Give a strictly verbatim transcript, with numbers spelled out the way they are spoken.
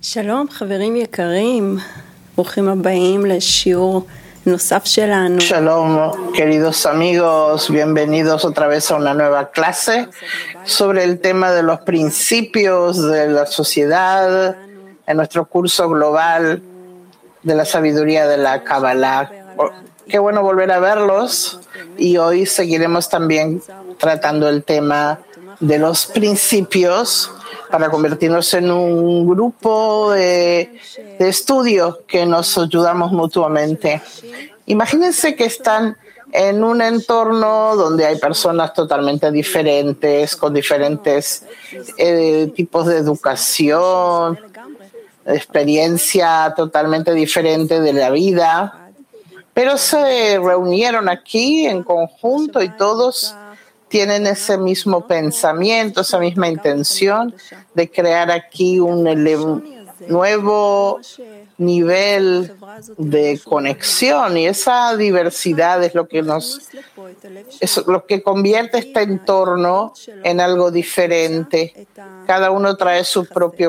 שלום, חברים יקרים, ברוכים הבאים לשיעור נוסף שלנו. Shalom, queridos amigos, bienvenidos otra vez a una nueva clase sobre el tema de los principios de la sociedad en nuestro curso global de la sabiduría de la Kabbalah. Qué bueno volver a verlos y hoy seguiremos también tratando el tema de los principios para convertirnos en un grupo de, de estudio que nos ayudamos mutuamente. Imagínense que están en un entorno donde hay personas totalmente diferentes, con diferentes eh, tipos de educación, experiencia totalmente diferente de la vida, pero se reunieron aquí en conjunto y todos tienen ese mismo pensamiento, esa misma intención de crear aquí un nuevo nivel de conexión, y esa diversidad es lo que nos es lo que convierte este entorno en algo diferente. Cada uno trae su propio